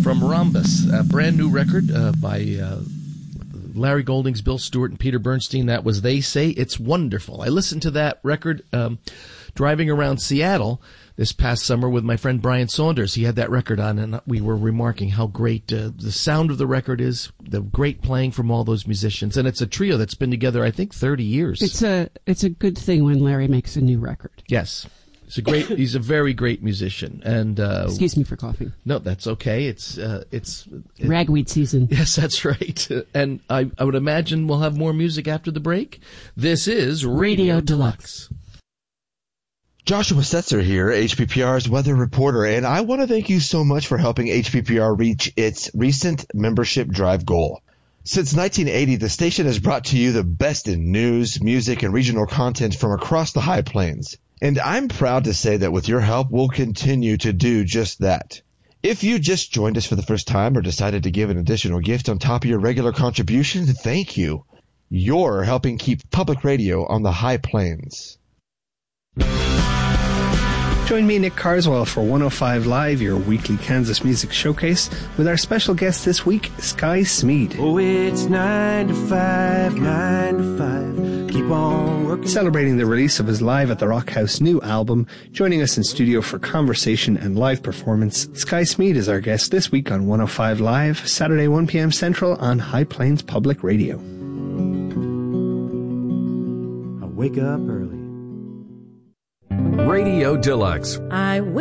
from Rhombus, a brand new record by Larry Goldings, Bill Stewart, and Peter Bernstein. That was They Say It's Wonderful. I listened to that record driving around Seattle this past summer with my friend Brian Saunders. He had that record on, and we were remarking how great the sound of the record is, the great playing from all those musicians. And it's a trio that's been together, I think, 30 years. It's a good thing when Larry makes a new record. Yes. He's a very great musician. And excuse me for coughing. No, that's okay. It's ragweed season. Yes, that's right. And I would imagine we'll have more music after the break. This is Radio Deluxe. Joshua Setzer here, HPPR's weather reporter, and I want to thank you so much for helping HPPR reach its recent membership drive goal. Since 1980, the station has brought to you the best in news, music, and regional content from across the High Plains. And I'm proud to say that with your help, we'll continue to do just that. If you just joined us for the first time or decided to give an additional gift on top of your regular contribution, thank you. You're helping keep public radio on the High Plains. Join me, Nick Carswell, for 105 Live, your weekly Kansas music showcase, with our special guest this week, Sky Smeed. Oh, it's 9 to 5, 9 to 5. Keep on working. Celebrating the release of his Live at the Rock House new album, joining us in studio for conversation and live performance, Sky Smeed is our guest this week on 105 Live, Saturday 1 p.m. Central on High Plains Public Radio. I wake up early. Radio Deluxe. I